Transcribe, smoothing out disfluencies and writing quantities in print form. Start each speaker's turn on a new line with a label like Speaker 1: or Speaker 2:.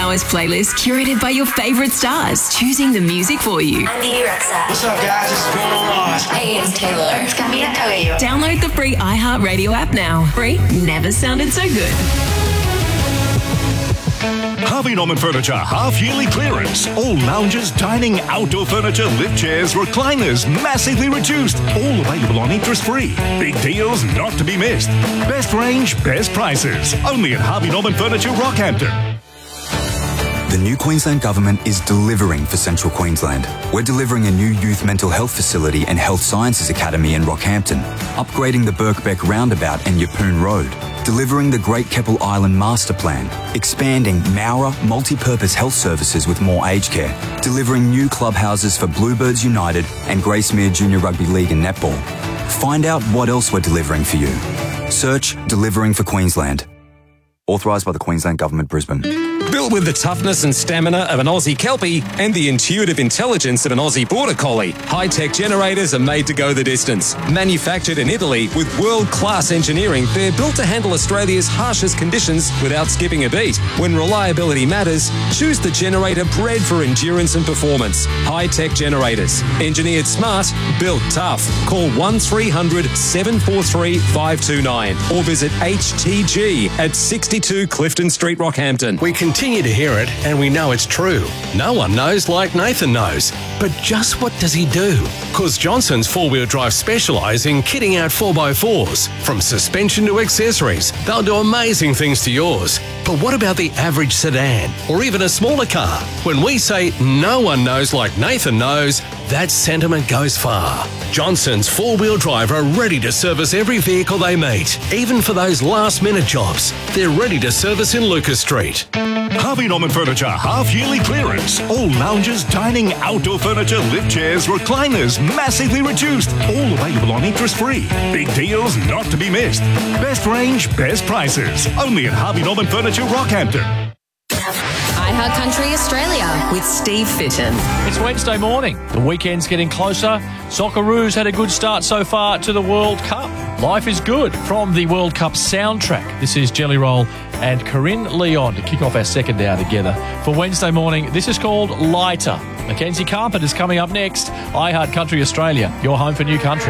Speaker 1: hours playlist curated by your favourite stars, choosing the music for you.
Speaker 2: I'm Bibi Rexa.
Speaker 3: What's up, guys? This is going on live.
Speaker 2: Hey, it's Taylor. It's Camila Cabello.
Speaker 1: Download the free iHeartRadio app now. Free never sounded so good.
Speaker 4: Harvey Norman Furniture half-yearly clearance. All lounges, dining, outdoor furniture, lift chairs, recliners, massively reduced. All available on interest-free. Big deals not to be missed. Best range, best prices. Only at Harvey Norman Furniture, Rockhampton.
Speaker 5: The new Queensland Government is delivering for Central Queensland. We're delivering a new youth mental health facility and health sciences academy in Rockhampton, upgrading the Birkbeck roundabout and Yeppoon Road, delivering the Great Keppel Island Master Plan, expanding Mowra multi-purpose health services with more aged care, delivering new clubhouses for Bluebirds United and Gracemere Junior Rugby League and Netball. Find out what else we're delivering for you. Search Delivering for Queensland. Authorised by the Queensland Government, Brisbane.
Speaker 6: Built with the toughness and stamina of an Aussie Kelpie and the intuitive intelligence of an Aussie Border Collie, high-tech generators are made to go the distance. Manufactured in Italy with world-class engineering, they're built to handle Australia's harshest conditions without skipping a beat. When reliability matters, choose the generator bred for endurance and performance. High-tech generators. Engineered smart, built tough. Call 1300 743 529 or visit HTG at 62 Clifton Street, Rockhampton.
Speaker 7: We continue to hear it, and we know it's true. No one knows like Nathan knows. But just what does he do? Because Johnson's four-wheel drive specialise in kitting out 4x4s. From suspension to accessories, they'll do amazing things to yours. But what about the average sedan, or even a smaller car? When we say no one knows like Nathan knows, that sentiment goes far. Johnson's four-wheel drive are ready to service every vehicle they meet, even for those last-minute jobs. They're ready to service in Lucas Street.
Speaker 4: Harvey Norman Furniture half-yearly clearance. All lounges, dining, outdoor furniture, lift chairs, recliners, massively reduced. All available on interest-free. Big deals not to be missed. Best range, best prices. Only at Harvey Norman Furniture, Rockhampton.
Speaker 1: iHeart Country Australia with Steve Fitton.
Speaker 8: It's Wednesday morning. The weekend's getting closer. Socceroos had a good start so far to the World Cup. Life is good from the World Cup soundtrack. This is Jelly Roll and Corinne Leon to kick off our second hour together. For Wednesday morning, this is called Lighter. Mackenzie Carpenter's coming up next. iHeart Country Australia, your home for new country.